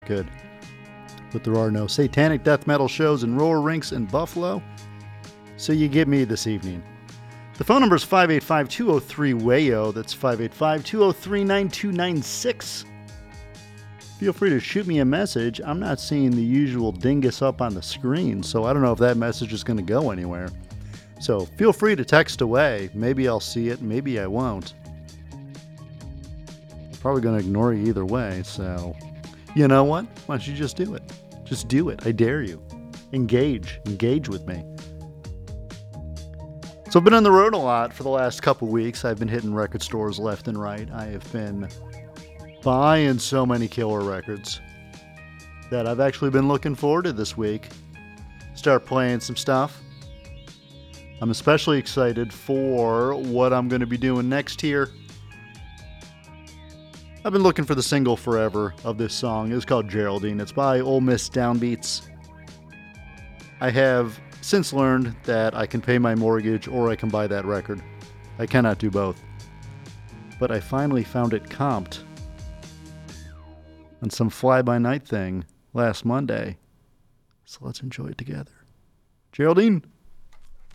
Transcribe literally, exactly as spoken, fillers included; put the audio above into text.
Good. But there are no satanic death metal shows and roller rinks in Buffalo, so you get me this evening. The phone number is five eight five, two oh three, W A Y O. That's five eight five, two oh three, nine two nine six. Feel free to shoot me a message. I'm not seeing the usual dingus up on the screen, so I don't know if that message is going to go anywhere. So feel free to text away. Maybe I'll see it, maybe I won't. Probably going to ignore you either way, so you know what? Why don't you just do it? Just do it. I dare you. Engage. Engage with me. So I've been on the road a lot for the last couple weeks. I've been hitting record stores left and right. I have been buying so many killer records that I've actually been looking forward to this week. Start playing some stuff. I'm especially excited for what I'm going to be doing next here. I've been looking for the single forever of this song. It's called Geraldine. It's by Ole Miss Downbeats. I have since learned that I can pay my mortgage or I can buy that record. I cannot do both. But I finally found it comped on some fly-by-night thing last Monday. So let's enjoy it together. Geraldine.